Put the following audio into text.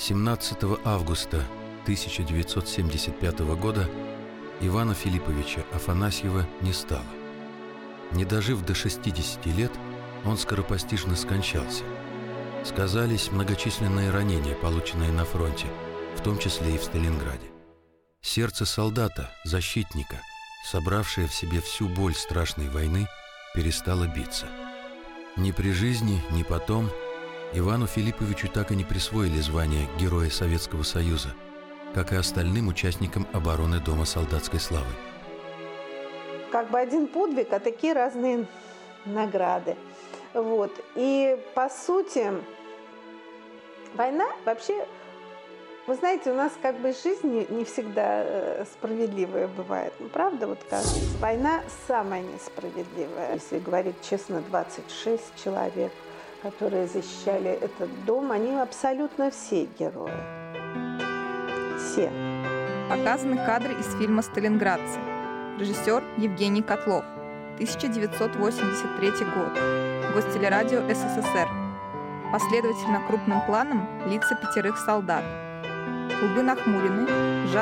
17 августа 1975 года Ивана Филипповича Афанасьева не стало. Не дожив до 60 лет, он скоропостижно скончался. Сказались многочисленные ранения, полученные на фронте, в том числе и в Сталинграде. Сердце солдата, защитника, собравшее в себе всю боль страшной войны, перестало биться. Ни при жизни, ни потом Ивану Филипповичу так и не присвоили звание Героя Советского Союза, как и остальным участникам обороны Дома солдатской славы. Как бы один подвиг, а такие разные награды. Вот. И, по сути, война вообще, вы знаете, у нас как бы жизнь не всегда справедливая бывает. Ну, правда, вот кажется, война самая несправедливая. Если говорить честно, 26 человек, которые защищали этот дом, они абсолютно все герои. Все. Показаны кадры из фильма «Сталинградцы». Режиссер Евгений Котлов. 1983 год. Гостелерадио СССР. Последовательно крупным планом лица 5 солдат. Лбы нахмурены,